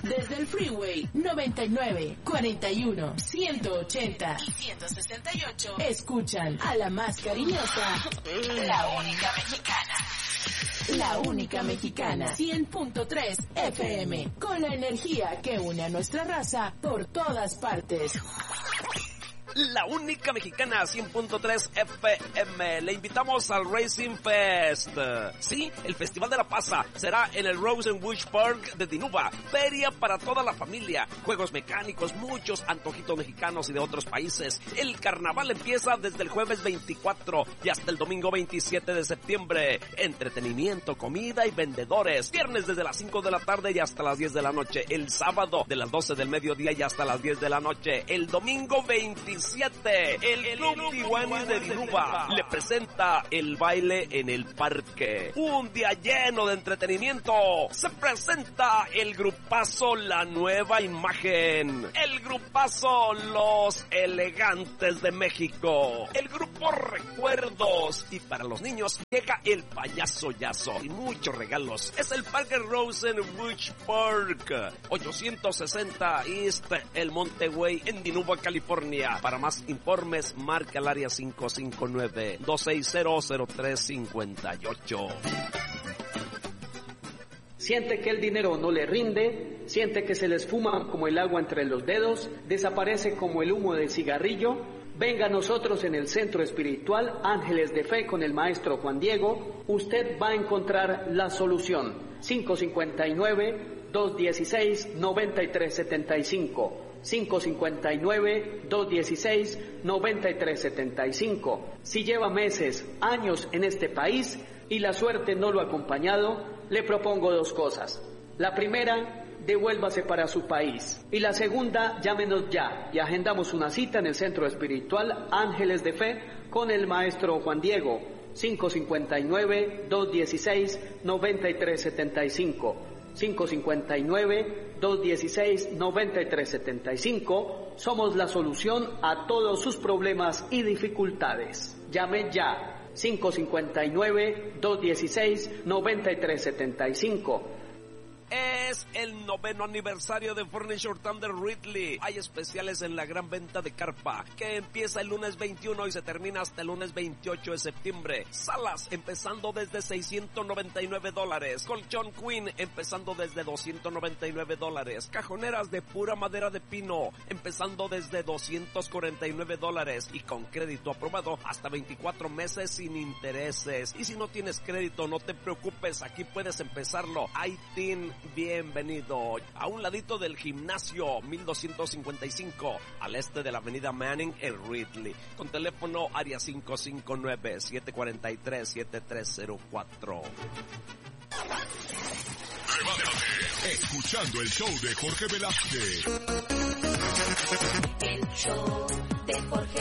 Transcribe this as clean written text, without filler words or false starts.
Desde el Freeway 99, 41, 180 y 168, escuchan a la más cariñosa, la única mexicana. La única mexicana, 100.3 FM, con la energía que une a nuestra raza por todas partes. La única mexicana, 100.3 FM. Le invitamos al Racing Fest. Sí, el Festival de la Pasa será en el Rosenbusch Park de Dinuba. Feria para toda la familia. Juegos mecánicos, muchos antojitos mexicanos y de otros países. El carnaval empieza desde el jueves 24 y hasta el domingo 27 de septiembre. Entretenimiento, comida y vendedores. Viernes desde las 5 de la tarde y hasta las 10 de la noche. El sábado de las 12 del mediodía y hasta las 10 de la noche. El domingo 27. El Club Tijuana de Dinuba le presenta el baile en el parque. Un día lleno de entretenimiento. Se presenta el grupazo La Nueva Imagen. El grupazo Los Elegantes de México. El grupo Recuerdos. Y para los niños llega el Payaso Yazo. Y muchos regalos. Es el Parque Rosenbusch Park. 860 East El Monte Way en Dinuba, California. Para más informes, marca el área 559-260-0358. Siente que el dinero no le rinde, siente que se le esfuma como el agua entre los dedos, desaparece como el humo del cigarrillo. Venga a nosotros en el Centro Espiritual Ángeles de Fe con el maestro Juan Diego. Usted va a encontrar la solución. 559-216-9375. 559-216-9375. Si lleva meses, años en este país y la suerte no lo ha acompañado, le propongo dos cosas. La primera, devuélvase para su país. Y la segunda, llámenos ya y agendamos una cita en el Centro Espiritual Ángeles de Fe con el maestro Juan Diego. 559-216-9375. 559-216-9375. Somos la solución a todos sus problemas y dificultades. Llame ya. 559-216-9375. Es el 9º aniversario de Furniture Thunder Ridley. Hay especiales en la gran venta de carpa, que empieza el lunes 21 y se termina hasta el lunes 28 de septiembre. Salas empezando desde $699. Colchón Queen empezando desde $299. Cajoneras de pura madera de pino empezando desde $249. Y con crédito aprobado hasta 24 meses sin intereses. Y si no tienes crédito, no te preocupes, aquí puedes empezarlo. ITIN, bienvenido. A un ladito del gimnasio 1255, al este de la avenida Manning en Ridley. Con teléfono área 559-743-7304. Escuchando el show de Jorge Velázquez. El show de Jorge